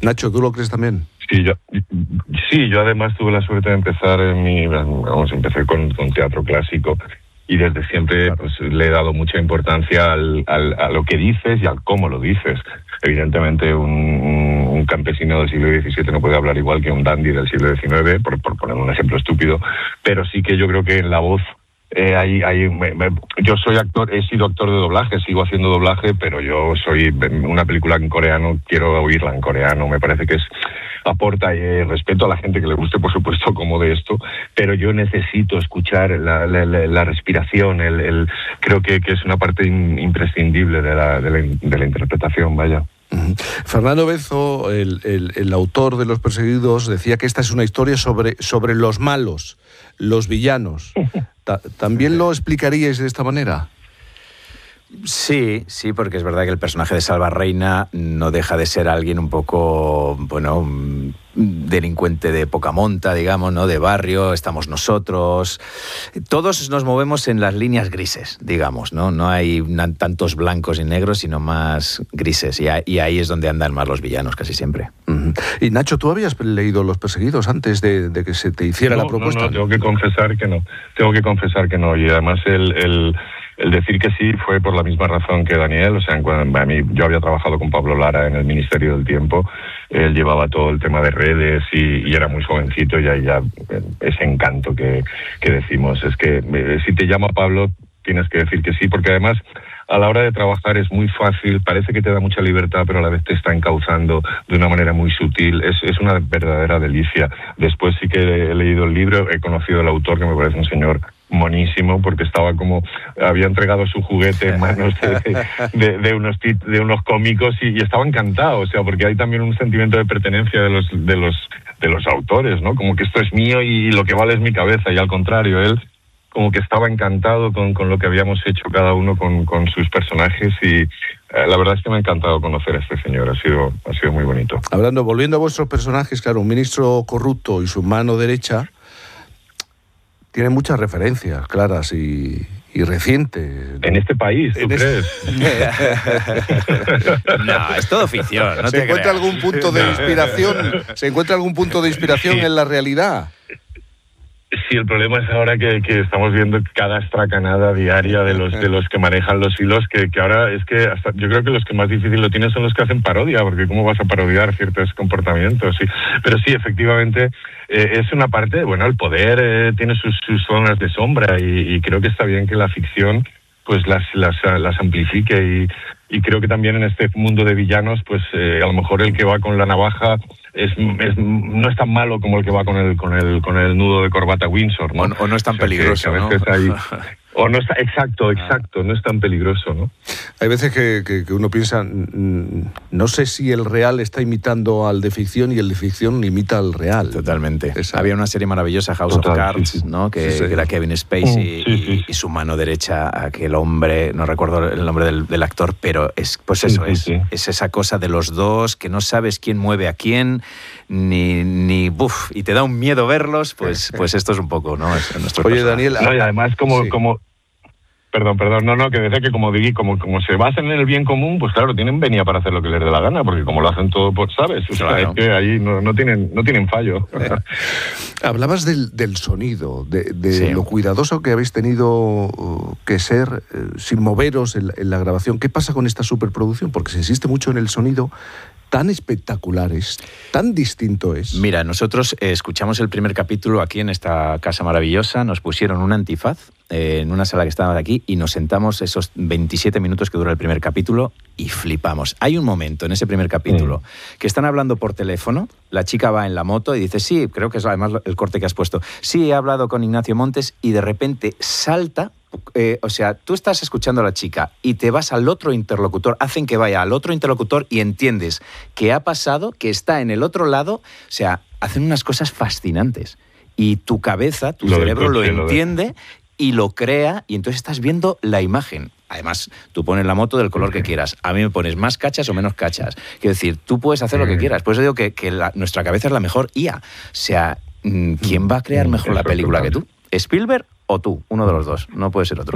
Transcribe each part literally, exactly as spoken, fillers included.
Nacho, ¿tú lo crees también? Sí, yo, sí, yo además tuve la suerte de empezar en mi, vamos, empecé con, con teatro clásico y desde siempre claro. pues le he dado mucha importancia al, al, a lo que dices y al cómo lo dices. Evidentemente un, un campesino del siglo diecisiete no puede hablar igual que un dandy del siglo diecinueve, por, por poner un ejemplo estúpido, pero sí que yo creo que en la voz Eh, hay, hay, me, me, yo soy actor, he sido actor de doblaje, sigo haciendo doblaje, pero yo soy una película en coreano, quiero oírla en coreano, me parece que es aporta eh, respeto a la gente que le guste, por supuesto, como de esto, pero yo necesito escuchar la, la, la, la respiración, el, el, creo que, que es una parte in, imprescindible de la, de, la, de la interpretación, vaya. Uh-huh. Fernando Bezo, el, el, el autor de Los Perseguidos, decía que esta es una historia sobre, sobre los malos, los villanos. Ta- ¿También lo explicaríais de esta manera? Sí, sí, porque es verdad que el personaje de Salva Reina no deja de ser alguien un poco, bueno, delincuente de poca monta, digamos, ¿no? De barrio, estamos nosotros. Todos nos movemos en las líneas grises, digamos, ¿no? No hay tantos blancos y negros, sino más grises. Y, a, y ahí es donde andan más los villanos, casi siempre. Uh-huh. Y Nacho, ¿tú habías leído Los Perseguidos antes de, de que se te hiciera no, la propuesta? No, no, tengo que confesar que no. Tengo que confesar que no. Y además el... el... El decir que sí fue por la misma razón que Daniel, o sea, cuando, a mí, yo había trabajado con Pablo Lara en el Ministerio del Tiempo, él llevaba todo el tema de redes y, y era muy jovencito y ahí ya ese encanto que, que decimos, es que eh, si te llama Pablo tienes que decir que sí, porque además a la hora de trabajar es muy fácil, parece que te da mucha libertad, pero a la vez te está encauzando de una manera muy sutil, es, es una verdadera delicia. Después sí que he leído el libro, he conocido al autor, que me parece un señor monísimo, porque estaba como, había entregado su juguete en manos de, de, de, unos, de unos cómicos y, y estaba encantado, o sea, porque hay también un sentimiento de pertenencia de los, de los, de los autores, ¿no? Como que esto es mío y lo que vale es mi cabeza, y al contrario, él como que estaba encantado con, con lo que habíamos hecho cada uno con, con sus personajes y eh, la verdad es que me ha encantado conocer a este señor, ha sido, ha sido muy bonito. Hablando, volviendo a vuestros personajes, claro, un ministro corrupto y su mano derecha tiene muchas referencias claras y, y recientes. En este país, ¿tú en crees? Este... no, es todo ficción. No ¿Se te encuentra creas. algún punto de inspiración? ¿Se encuentra algún punto de inspiración sí. en la realidad? Sí, el problema es ahora que, que estamos viendo cada estracanada diaria de los de los que manejan los hilos, que, que ahora es que hasta yo creo que los que más difícil lo tienen son los que hacen parodia, porque cómo vas a parodiar ciertos comportamientos. Sí. Pero sí, efectivamente, eh, es una parte, bueno, el poder eh, tiene sus, sus zonas de sombra y, y creo que está bien que la ficción pues las las, las amplifique y, y creo que también en este mundo de villanos, pues eh, a lo mejor el que va con la navaja Es, es, no es tan malo como el que va con el con el con el nudo de corbata Windsor, ¿no? O, o no es tan o sea, peligroso, que, que a veces ¿no? hay, o no está, exacto, exacto, no es tan peligroso, ¿no? Hay veces que, que, que uno piensa, no sé si el real está imitando al de ficción y el de ficción imita al real. Totalmente. Esa. Había una serie maravillosa, House Total, of Cards, sí, sí. ¿no? Que, sí, sí. que era Kevin Spacey mm, sí, sí. Y, y su mano derecha, aquel hombre, no recuerdo el nombre del, del actor, pero es pues eso, sí, es, sí. es esa cosa de los dos, que no sabes quién mueve a quién, ni, ni buf, y te da un miedo verlos, pues, pues esto es un poco, ¿no? Es nuestro Oye, personaje. Daniel... No, y además como... Sí. como Perdón, perdón, no, no, que decía que como digo, como, como se basan en el bien común, pues claro, tienen venia para hacer lo que les dé la gana, porque como lo hacen todo, pues sabes, o sea, Claro. es que ahí no, no tienen no tienen fallo. Hablabas del, del sonido, de, de Sí. lo cuidadoso que habéis tenido uh, que ser eh, sin moveros en, en la grabación. ¿Qué pasa con esta superproducción? Porque se insiste mucho en el sonido. Tan espectacular es, tan distinto es. Mira, nosotros eh, escuchamos el primer capítulo aquí en esta casa maravillosa, nos pusieron un antifaz eh, en una sala que estaba de aquí y nos sentamos esos veintisiete minutos que dura el primer capítulo y flipamos. Hay un momento en ese primer capítulo mm. que están hablando por teléfono, la chica va en la moto y dice, sí, creo que es además el corte que has puesto, sí, he hablado con Ignacio Montes y de repente salta. Eh, o sea, tú estás escuchando a la chica y te vas al otro interlocutor, hacen que vaya al otro interlocutor y entiendes que ha pasado, que está en el otro lado, o sea, hacen unas cosas fascinantes. Y tu cabeza, tu lo cerebro coche, lo lo entiende de... y lo crea y entonces estás viendo la imagen. Además, tú pones la moto del color que quieras. A mí me pones más cachas o menos cachas. Quiero decir, tú puedes hacer lo que quieras. Por eso digo que, que la, nuestra cabeza es la mejor I A. O sea, ¿quién va a crear mejor la película que tú? ¿Spielberg o tú, uno de los dos, no puede ser otro.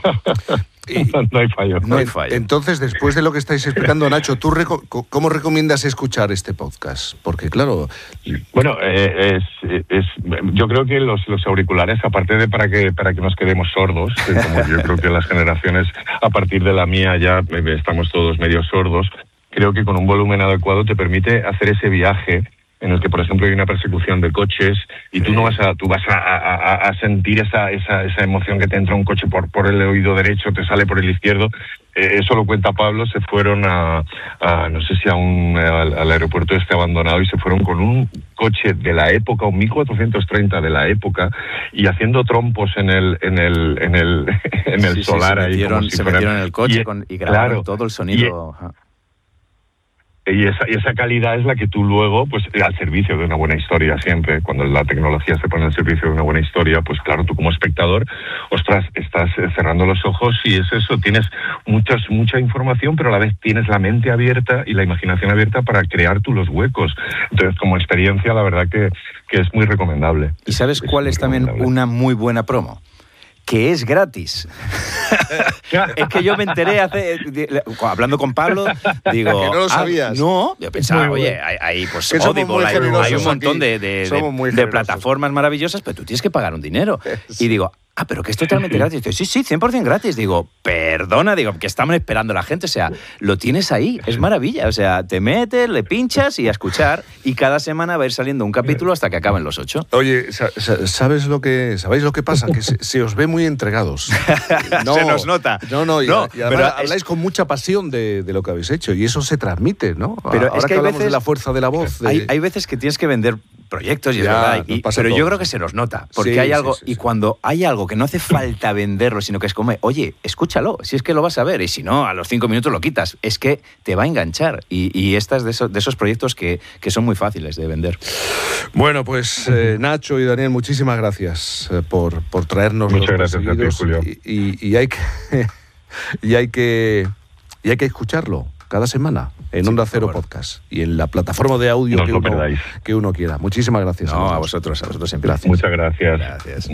Y, no hay fallo. No hay fallo. Entonces, después de lo que estáis explicando, Nacho, ¿tú reco- cómo recomiendas escuchar este podcast? Porque, claro... Bueno, eh, es, es, yo creo que los, los auriculares, aparte de para que para que nos quedemos sordos, que como yo creo que las generaciones a partir de la mía ya estamos todos medio sordos, creo que con un volumen adecuado te permite hacer ese viaje en el que, por ejemplo, hay una persecución de coches y tú no vas a tú vas a, a, a sentir esa, esa esa emoción que te entra un coche por por el oído derecho, te sale por el izquierdo. Eh, eso lo cuenta Pablo. Se fueron a, a no sé si a un al, al aeropuerto este abandonado y se fueron con un coche de la época, un mil cuatrocientos treinta de la época, y haciendo trompos en el en el en el en el sí, solar sí, se ahí. metieron, Como si se fueran, metieron en el coche y, con, y grabaron claro, todo el sonido. Y, Y esa, y esa calidad es la que tú luego, pues al servicio de una buena historia siempre, cuando la tecnología se pone al servicio de una buena historia, pues claro, tú como espectador, ostras, estás cerrando los ojos y es eso, tienes muchas, mucha información, pero a la vez tienes la mente abierta y la imaginación abierta para crear tú los huecos. Entonces, como experiencia, la verdad que, que es muy recomendable. ¿Y sabes es cuál es también una muy buena promo? Que es gratis. Es que yo me enteré hace... Hablando con Pablo, digo... Que no lo sabías. Ah, no, yo pensaba, oye, hay, hay, pues, que somos Audible, muy hay, generosos hay un montón aquí. de, de, Somos muy de, de generosos. plataformas maravillosas, pero tú tienes que pagar un dinero. Y digo... Ah, pero que es totalmente gratis. Digo, sí, sí, cien por ciento gratis. Digo, perdona, digo, que estamos esperando la gente. O sea, lo tienes ahí, es maravilla. O sea, te metes, le pinchas y a escuchar. Y cada semana va a ir saliendo un capítulo hasta que acaben los ocho. Oye, ¿sabes lo que, ¿sabéis lo que pasa? Que se, se os ve muy entregados. No, se nos nota. No, no, y, no y además pero habláis es... con mucha pasión de, de lo que habéis hecho. Y eso se transmite, ¿no? Pero ahora es que, que hay hablamos veces, de la fuerza de la voz. De... Hay, hay veces que tienes que vender proyectos y es ya, verdad. Y, pero todo. yo creo que se nos nota. Porque sí, hay algo... Sí, sí, y sí. cuando hay algo que no hace falta venderlo, sino que es como, oye, escúchalo, si es que lo vas a ver. Y si no, a los cinco minutos lo quitas. Es que te va a enganchar. Y, y esta es de esos, de esos proyectos que, que son muy fáciles de vender. Bueno, pues eh, Nacho y Daniel, muchísimas gracias eh, por, por traernos Muchas los gracias a ti, Julio. Y, y, y hay que y hay que y hay que escucharlo cada semana en sí, Onda Cero favor. Podcast y en la plataforma de audio no que, uno, que uno quiera. Muchísimas gracias. No, a, a vosotros, a vosotros siempre. Gracias. Muchas gracias. Gracias.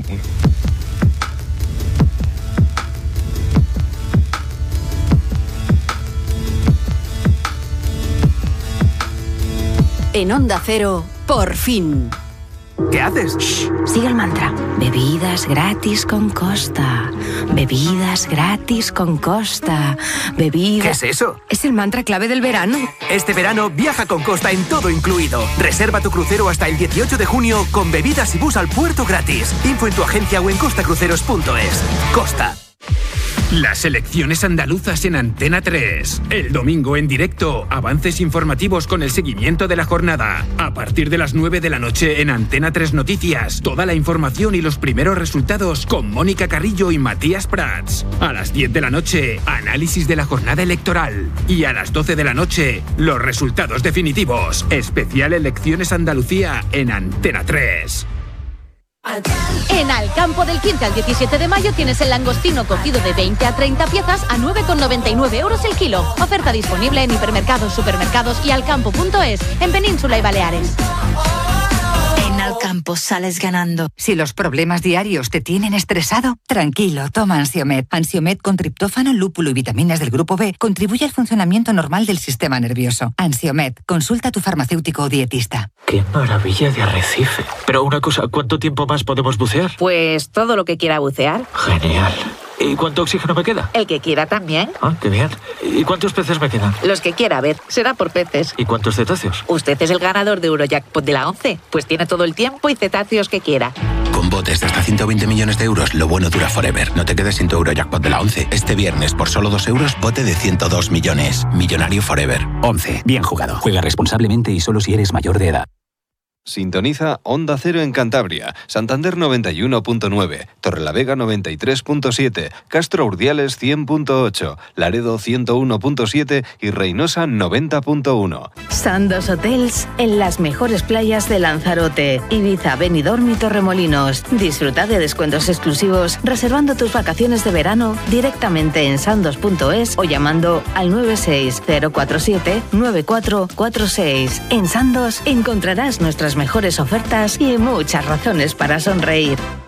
En Onda Cero, por fin. ¿Qué haces? Shh, sigue el mantra. Bebidas gratis con Costa. Bebidas gratis con Costa. Bebidas... ¿Qué es eso? Es el mantra clave del verano. Este verano viaja con Costa en todo incluido. Reserva tu crucero hasta el dieciocho de junio con bebidas y bus al puerto gratis. Info en tu agencia o en costacruceros punto es. Costa. Las elecciones andaluzas en Antena tres. El domingo en directo, avances informativos con el seguimiento de la jornada. A partir de las nueve de la noche en Antena tres Noticias, toda la información y los primeros resultados con Mónica Carrillo y Matías Prats. A las diez de la noche, análisis de la jornada electoral. Y a las doce de la noche, los resultados definitivos. Especial Elecciones Andalucía en Antena tres. En Alcampo del quince al diecisiete de mayo tienes el langostino cocido de veinte a treinta piezas a nueve con noventa y nueve euros el kilo. Oferta disponible en hipermercados, supermercados y alcampo punto es en Península y Baleares. En Alcampo sales ganando. Si los problemas diarios te tienen estresado, tranquilo, toma Ansiomed. Ansiomed con triptófano, lúpulo y vitaminas del grupo B contribuye al funcionamiento normal del sistema nervioso. Ansiomed, consulta a tu farmacéutico o dietista. ¡Qué maravilla de arrecife! Pero una cosa, ¿cuánto tiempo más podemos bucear? Pues todo lo que quiera bucear. Genial. ¿Y cuánto oxígeno me queda? El que quiera también. Ah, qué bien. ¿Y cuántos peces me quedan? Los que quiera, a ver, será por peces. ¿Y cuántos cetáceos? Usted es el ganador de Eurojackpot de la once, pues tiene todo el tiempo y cetáceos que quiera. Con botes de hasta ciento veinte millones de euros, lo bueno dura forever. No te quedes sin tu Eurojackpot de la once. Este viernes, por solo dos euros, bote de ciento dos millones. Millonario forever. once. Bien jugado. Juega responsablemente y solo si eres mayor de edad. Sintoniza Onda Cero en Cantabria, Santander noventa y uno punto nueve, Torrelavega noventa y tres punto siete, Castro Urdiales cien punto ocho, Laredo ciento uno punto siete y Reynosa noventa punto uno. Sandos Hotels en las mejores playas de Lanzarote, Ibiza, Benidorm y Torremolinos. Disfruta de descuentos exclusivos reservando tus vacaciones de verano directamente en sandos punto es o llamando al nueve seis cero cuatro siete nueve cuatro cuatro seis. En Sandos encontrarás nuestras mejores ofertas y muchas razones para sonreír.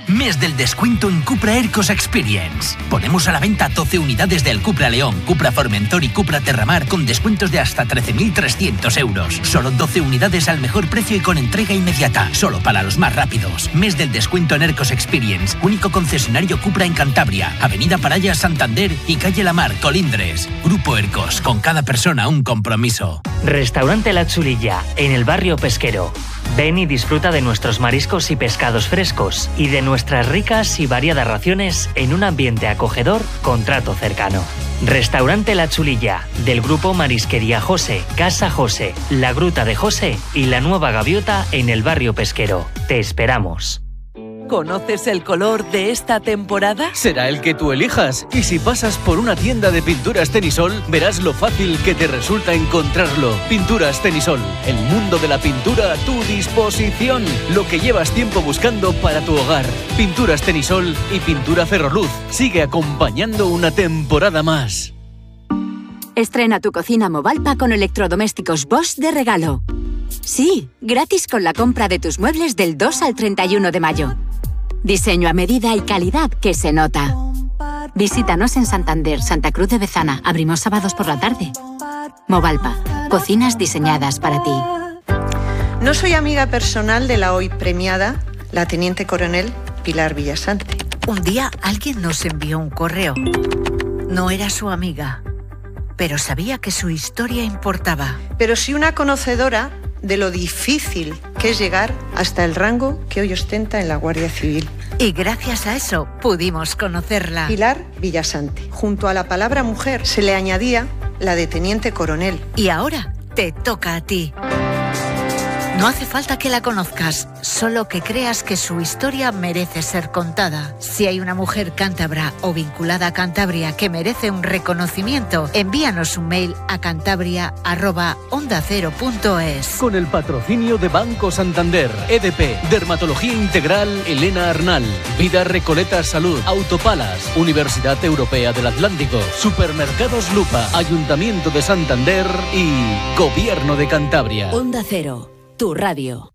Mes del descuento en Cupra Aircross Experience. Ponemos a la venta doce unidades del Cupra León, Cupra Formentor y Cupra Terramar con descuentos de hasta trece mil trescientos euros. Solo doce unidades al mejor precio y con entrega inmediata. Solo para los más rápidos. Mes del descuento en Aircross Experience. Único concesionario Cupra en Cantabria. Avenida Paraya, Santander y Calle La Mar, Colindres. Grupo Aircross. Con cada persona un compromiso. Restaurante La Chulilla, en el barrio pesquero. Ven y disfruta de nuestros mariscos y pescados frescos y de nuestras ricas y variadas raciones en un ambiente acogedor con trato cercano. Restaurante La Chulilla, del grupo Marisquería José, Casa José, La Gruta de José y La Nueva Gaviota en el barrio pesquero. Te esperamos. ¿Conoces el color de esta temporada? Será el que tú elijas. Y si pasas por una tienda de pinturas Tenisol, verás lo fácil que te resulta encontrarlo. Pinturas Tenisol, el mundo de la pintura a tu disposición. Lo que llevas tiempo buscando para tu hogar. Pinturas Tenisol y Pintura Ferroluz. Sigue acompañando una temporada más. Estrena tu cocina Movalpa con electrodomésticos Bosch de regalo. Sí, gratis con la compra de tus muebles del dos al treinta y uno de mayo. Diseño a medida y calidad que se nota. Visítanos en Santander, Santa Cruz de Bezana. Abrimos sábados por la tarde. Movalpa, cocinas diseñadas para ti. No soy amiga personal de la hoy premiada, la teniente coronel Pilar Villasante. Un día alguien nos envió un correo. No era su amiga, pero sabía que su historia importaba. Pero sí una conocedora de lo difícil que es llegar hasta el rango que hoy ostenta en la Guardia Civil. Y gracias a eso pudimos conocerla. Pilar Villasante. Junto a la palabra mujer se le añadía la de teniente coronel. Y ahora te toca a ti. No hace falta que la conozcas, solo que creas que su historia merece ser contada. Si hay una mujer cántabra o vinculada a Cantabria que merece un reconocimiento, envíanos un mail a cantabria arroba onda cero punto es. Con el patrocinio de Banco Santander, E D P, Dermatología Integral Elena Arnal, Vida Recoleta Salud, Autopalas, Universidad Europea del Atlántico, Supermercados Lupa, Ayuntamiento de Santander y Gobierno de Cantabria. Onda Cero. Tu radio.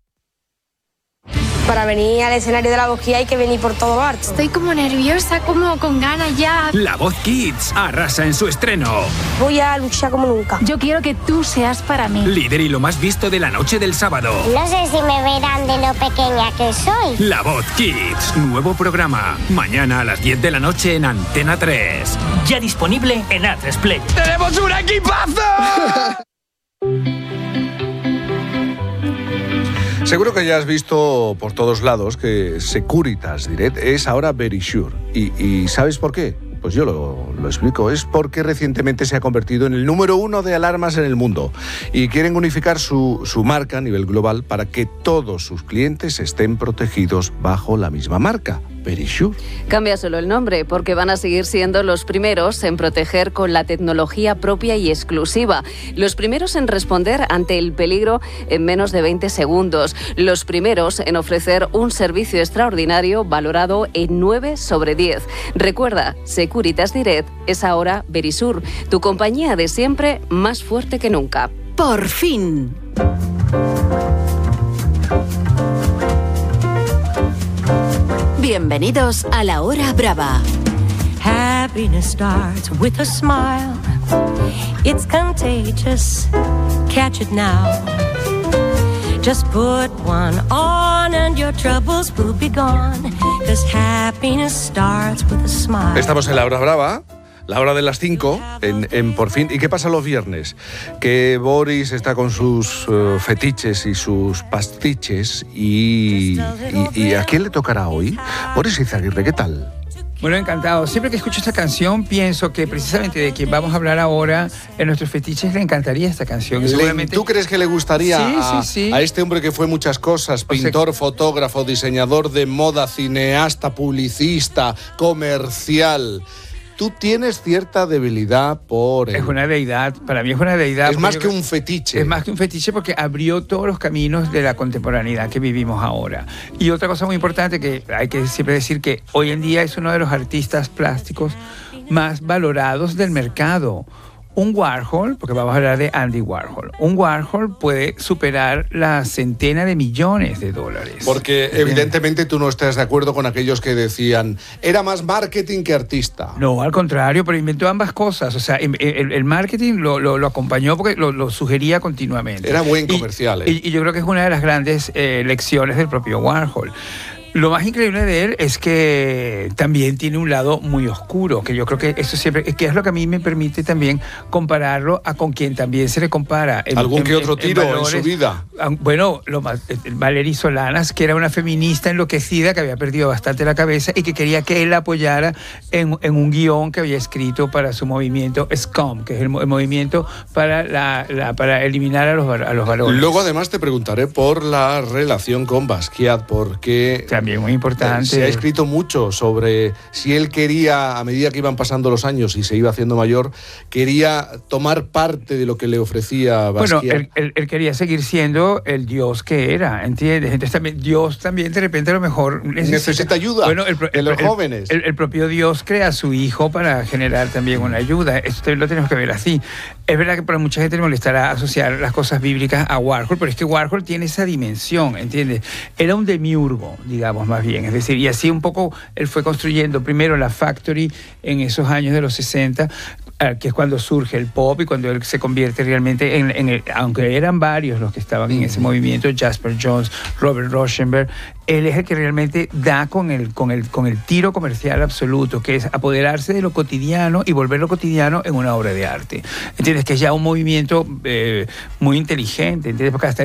Para venir al escenario de La Voz Kids hay que venir por todo arte. Estoy como nerviosa, como con ganas ya. La Voz Kids arrasa en su estreno. Voy a luchar como nunca. Yo quiero que tú seas para mí. Líder y lo más visto de la noche del sábado. No sé si me verán de lo pequeña que soy. La Voz Kids, nuevo programa. Mañana a las diez de la noche en Antena tres. Ya disponible en A tres Play. ¡Tenemos un equipazo! Seguro que ya has visto por todos lados que Securitas Direct es ahora Verisure. ¿Y, y sabes por qué? Pues yo lo, lo explico. Es porque recientemente se ha convertido en el número uno de alarmas en el mundo y quieren unificar su, su marca a nivel global para que todos sus clientes estén protegidos bajo la misma marca. Verisure. Cambia solo el nombre, porque van a seguir siendo los primeros en proteger con la tecnología propia y exclusiva. Los primeros en responder ante el peligro en menos de veinte segundos. Los primeros en ofrecer un servicio extraordinario valorado en nueve sobre diez. Recuerda, Securitas Direct es ahora Verisure, tu compañía de siempre más fuerte que nunca. ¡Por fin! Bienvenidos a La Hora Brava. Happiness starts with a smile. It's contagious. Catch it now. Just put one on and your troubles will be gone. 'Cause happiness starts with a smile. Estamos en La Hora Brava. La hora de las cinco, en, en Por Fin. ¿Y qué pasa los viernes? Que Boris está con sus uh, fetiches y sus pastiches. Y, y, ¿Y a quién le tocará hoy? Boris Izaguirre, ¿qué tal? Bueno, encantado. Siempre que escucho esta canción pienso que precisamente de quien vamos a hablar ahora, en nuestros fetiches le encantaría esta canción. Y seguramente... ¿Tú crees que le gustaría sí, a, sí, sí. a este hombre que fue muchas cosas? Pintor, o sea, fotógrafo, diseñador de moda, cineasta, publicista, comercial... Tú tienes cierta debilidad por... El... Es una deidad, para mí es una deidad. Es más que un fetiche. Es más que un fetiche porque abrió todos los caminos de la contemporaneidad que vivimos ahora. Y otra cosa muy importante que hay que siempre decir que hoy en día es uno de los artistas plásticos más valorados del mercado. Un Warhol, porque vamos a hablar de Andy Warhol, un Warhol puede superar la centena de millones de dólares. Porque evidentemente tú no estás de acuerdo con aquellos que decían, era más marketing que artista. No, al contrario, pero inventó ambas cosas. O sea, el, el marketing lo, lo, lo acompañó porque lo, lo sugería continuamente. Era buen comercial. Y, ¿eh? y, y yo creo que es una de las grandes eh, lecciones del propio Warhol. Lo más increíble de él es que también tiene un lado muy oscuro, que yo creo que eso siempre, que es lo que a mí me permite también compararlo a con quien también se le compara. En, ¿Algún en, que otro tiro en, valores, en su vida? Bueno, lo más, Valerie Solanas, que era una feminista enloquecida, que había perdido bastante la cabeza y que quería que él la apoyara en, en un guión que había escrito para su movimiento SCOM, que es el, el movimiento para, la, la, para eliminar a los, a los varones. Luego además te preguntaré por la relación con Basquiat, porque... También muy importante. Se ha escrito mucho sobre si él quería, a medida que iban pasando los años y se iba haciendo mayor, quería tomar parte de lo que le ofrecía Basquiat. Bueno, él, él, él quería seguir siendo el dios que era, ¿entiendes? Entonces también Dios también de repente a lo mejor necesita, necesita ayuda bueno, el, de el, los el, jóvenes. El, el propio Dios crea a su hijo para generar también una ayuda. Esto lo tenemos que ver así. Es verdad que para mucha gente le molestará asociar las cosas bíblicas a Warhol, pero es que Warhol tiene esa dimensión, ¿entiendes? Era un demiurgo, digamos más bien. Es decir, y así un poco él fue construyendo primero la Factory en esos años de los sesenta, que es cuando surge el pop y cuando él se convierte realmente en, en el, aunque eran varios los que estaban en ese movimiento, Jasper Jones, Robert Rauschenberg, él es el que realmente da con el, con el, con el tiro comercial absoluto, que es apoderarse de lo cotidiano y volver lo cotidiano en una obra de arte. ¿Entiendes? Que es ya un movimiento eh, muy inteligente, ¿entiendes? Porque hasta